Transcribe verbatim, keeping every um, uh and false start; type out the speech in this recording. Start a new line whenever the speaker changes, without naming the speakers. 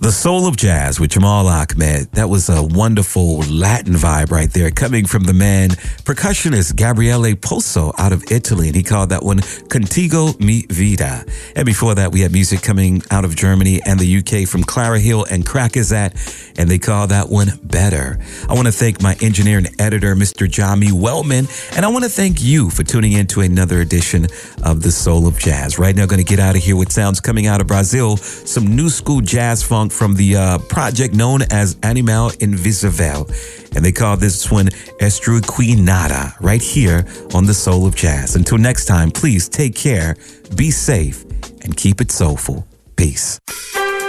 The Soul of Jazz with Jamal Ahmed. That was a wonderful Latin vibe right there, coming from the man, percussionist Gabriele Poso out of Italy, and he called that one Contigo Mi Vida. And before that, we had music coming out of Germany and the U K from Clara Hill and Krakazat, and they call that one Better. I want to thank my engineer and editor, Mister Jami Wellman, and I want to thank you for tuning in to another edition of The Soul of Jazz. Right now, going to get out of here with sounds coming out of Brazil, some new school jazz funk from the uh, project known as Animal Invisível. And they call this one Estruquinada, right here on The Soul of Jazz. Until next time, please take care, be safe, and keep it soulful. Peace.